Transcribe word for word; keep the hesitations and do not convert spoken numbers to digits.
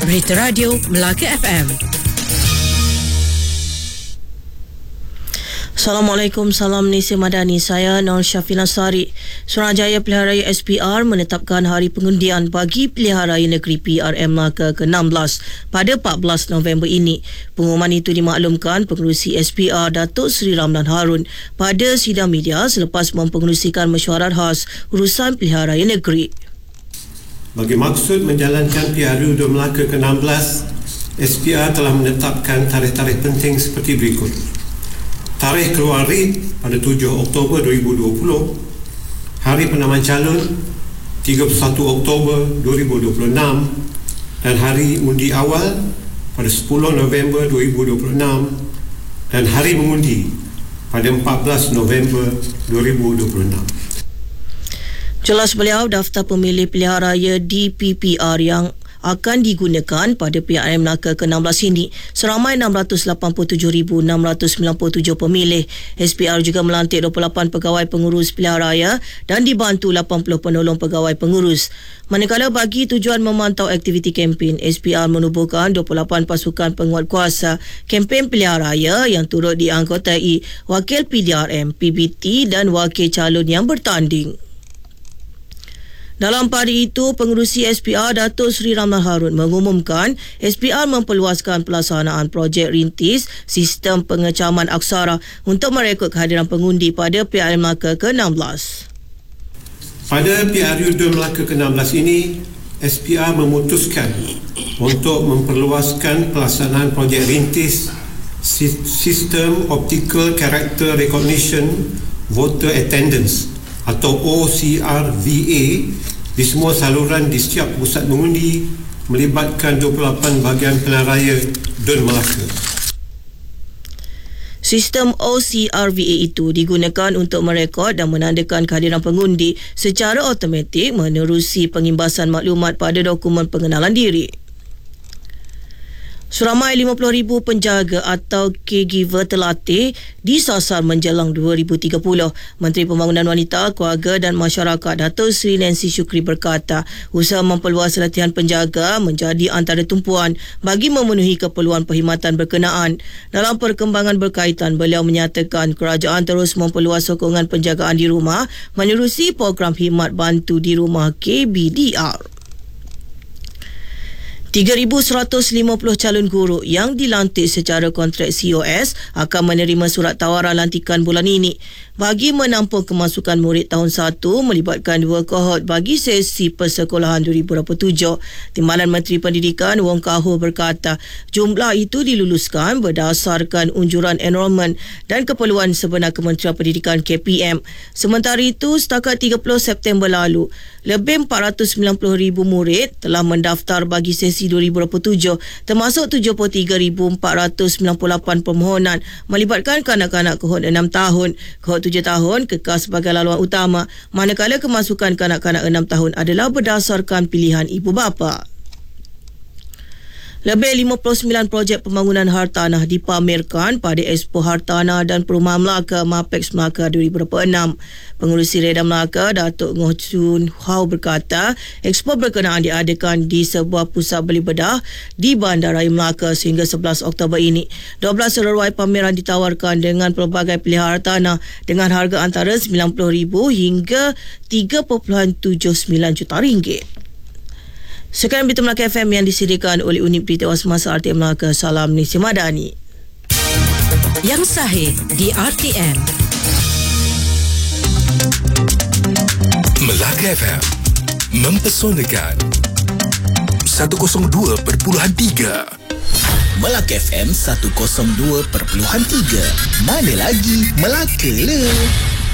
Berita Radio Melaka F M. Assalamualaikum, salam Malaysia Madani. Saya Nur Syafina Sari. Suruhanjaya Pilihan Raya S P R menetapkan hari pengundian bagi Pilihan Raya Negeri P R M Melaka ke enam belas pada empat belas November ini. Pengumuman itu dimaklumkan Pengerusi S P R Datuk Seri Ramlan Harun pada sidang media selepas mempengerusikan mesyuarat khas urusan Pilihan Raya Negeri. Bagi maksud menjalankan P R U dua Melaka ke enam belas, S P R telah menetapkan tarikh-tarikh penting seperti berikut. Tarikh keluar rit pada tujuh Oktober dua ribu dua puluh, hari penamaan calon tiga puluh satu Oktober dua ribu dua puluh enam dan hari undi awal pada sepuluh November dua ribu dua puluh enam dan hari mengundi pada empat belas November dua ribu dua puluh enam. Jelas beliau, daftar pemilih Pilihan Raya D P P R yang akan digunakan pada P R M Melaka ke enam belas ini seramai enam ratus lapan puluh tujuh ribu enam ratus sembilan puluh tujuh pemilih. S P R juga melantik dua puluh lapan pegawai pengurus Pilihan Raya dan dibantu lapan puluh penolong pegawai pengurus. Manakala bagi tujuan memantau aktiviti kempen, S P R menubuhkan dua puluh lapan pasukan penguatkuasa kempen Pilihan Raya yang turut dianggotai wakil P D R M, P B T dan wakil calon yang bertanding. Dalam pada itu, Pengerusi S P R Datuk Seri Ramlan Harun mengumumkan S P R memperluaskan pelaksanaan projek rintis sistem pengecaman aksara untuk merekod kehadiran pengundi pada P R M Melaka ke enam belas. Pada P R U dua Melaka ke enam belas ini, S P R memutuskan untuk memperluaskan pelaksanaan projek rintis sistem Optical Character Recognition Voter Attendance atau O C R V A di semua saluran di setiap pusat mengundi melibatkan dua puluh lapan bahagian pilihan raya Dun Melaka. Sistem O C R V A itu digunakan untuk merekod dan menandakan kehadiran pengundi secara automatik menerusi pengimbasan maklumat pada dokumen pengenalan diri. Seramai lima puluh ribu penjaga atau caregiver terlatih disasar menjelang dua ribu tiga puluh. Menteri Pembangunan Wanita, Keluarga dan Masyarakat Datuk Seri Nancy Shukri berkata, usaha memperluas latihan penjaga menjadi antara tumpuan bagi memenuhi keperluan perkhidmatan berkenaan. Dalam perkembangan berkaitan, beliau menyatakan kerajaan terus memperluas sokongan penjagaan di rumah menerusi program khidmat bantu di rumah K B D R. tiga ribu seratus lima puluh calon guru yang dilantik secara kontrak C O S akan menerima surat tawaran lantikan bulan ini bagi menampung kemasukan murid tahun satu melibatkan dua kohort bagi sesi persekolahan dua ribu dua puluh tujuh. Timbalan Menteri Pendidikan Wong Kah Ho berkata jumlah itu diluluskan berdasarkan unjuran enrolment dan keperluan sebenar Kementerian Pendidikan K P M. Sementara itu, setakat tiga puluh September lalu, lebih empat ratus sembilan puluh ribu murid telah mendaftar bagi sesi dua ribu dua puluh tujuh, termasuk tujuh puluh tiga ribu empat ratus sembilan puluh lapan permohonan melibatkan kanak-kanak kohort enam tahun. Kohort tujuh tahun kekal sebagai laluan utama, manakala kemasukan kanak-kanak enam tahun adalah berdasarkan pilihan ibu bapa. Lebih lima puluh sembilan projek pembangunan hartanah dipamerkan pada Expo Hartanah dan Perumahan Melaka MAPEX Melaka dua ribu dua puluh enam. Pengerusi Reda Melaka Datuk Ngoh Chun Hau berkata, Expo berkenaan diadakan di sebuah pusat beli bedah di Bandaraya Melaka sehingga sebelas Oktober ini. dua belas seruai pameran ditawarkan dengan pelbagai pilihan hartanah dengan harga antara sembilan puluh ribu hingga tiga perpuluhan tujuh sembilan juta ringgit. Sekarang Berita Melaka F M yang disediakan oleh Unit Berita Semasa R T M Melaka. Salam Malaysia Madani. Yang sahih di R T M. Melaka F M mempesonakan seratus dua perpuluhan tiga. Melaka F M seratus dua perpuluhan tiga. Mana lagi Melaka le.